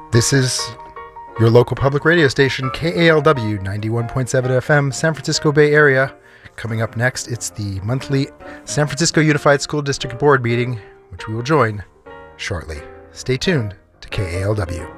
This is your local public radio station, KALW 91.7 FM, San Francisco Bay Area. Coming up next, it's the monthly San Francisco Unified School District Board meeting, which we will join shortly. Stay tuned to KALW.